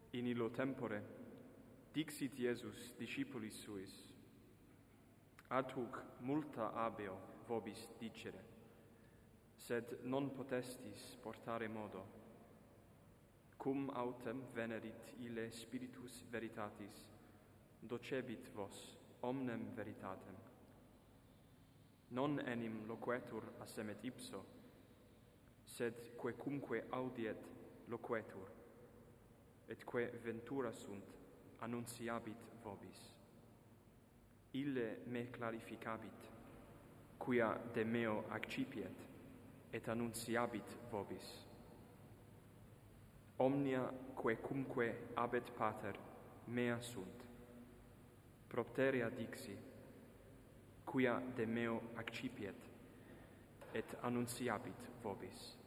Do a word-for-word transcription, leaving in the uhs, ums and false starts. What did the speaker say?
In illo tempore dixit Iesus discipulis suis: ad hoc multa habeo vobis dicere, sed non potestis portare modo. Cum autem venerit ille Spiritus veritatis, docebit vos omnem veritatem. Non enim loquetur assemet ipso, sed quecumque audiet loquetur, et que ventura sunt annunciabit vobis. Ille me clarificabit, quia de meo accipiet, et annunciabit vobis. Omnia quecumque habet pater mea sunt, propterea dixi, quia de meo accipiet, et annunciabit vobis.